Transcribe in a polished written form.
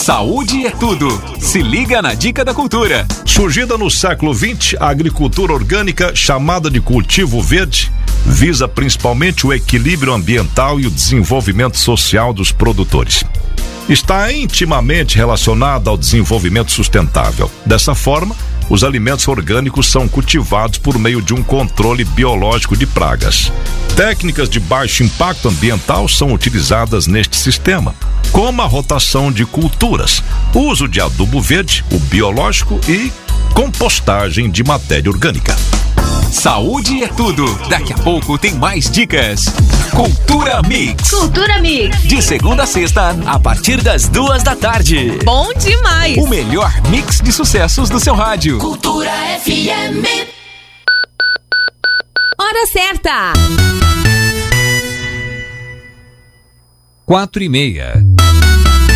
Saúde é tudo. Se liga na Dica da Cultura. Surgida no século XX, a agricultura orgânica, chamada de cultivo verde, visa principalmente o equilíbrio ambiental e o desenvolvimento social dos produtores. Está intimamente relacionada ao desenvolvimento sustentável. Dessa forma, os alimentos orgânicos são cultivados por meio de um controle biológico de pragas. Técnicas de baixo impacto ambiental são utilizadas neste sistema, como a rotação de culturas, uso de adubo verde, o biológico e compostagem de matéria orgânica. Saúde é tudo. Daqui a pouco tem mais dicas. Cultura Mix. Cultura Mix. De segunda a sexta, a partir das 2 da tarde. Bom demais. O melhor mix de sucessos do seu rádio. Cultura FM. Hora certa. 4:30.